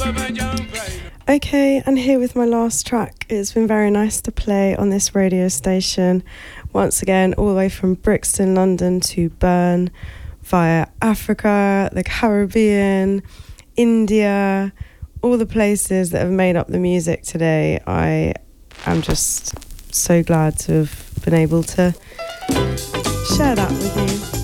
Okay, and here with my last track. It's been very nice to play on this radio station. Once again, all the way from Brixton, London to Bern, via Africa, the Caribbean, India, all the places that have made up the music today. I am just so glad to have been able to share that with you.